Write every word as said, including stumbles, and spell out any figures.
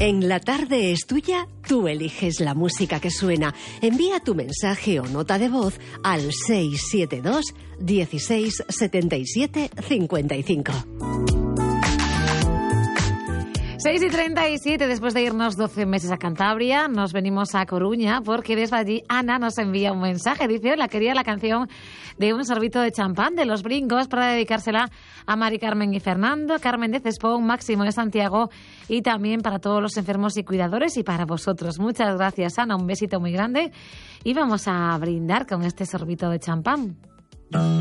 En La Tarde es Tuya, tú eliges la música que suena. Envía tu mensaje o nota de voz al seis siete dos, dieciséis, setenta y siete, cincuenta y cinco. seis y treinta y siete, después de irnos doce meses a Cantabria, nos venimos a Coruña porque desde allí Ana nos envía un mensaje. Dice, hola, quería la canción de Un sorbito de champán de Los Brincos para dedicársela a Mari Carmen y Fernando, Carmen de Cespón, Máximo de Santiago y también para todos los enfermos y cuidadores y para vosotros. Muchas gracias, Ana, un besito muy grande y vamos a brindar con este sorbito de champán.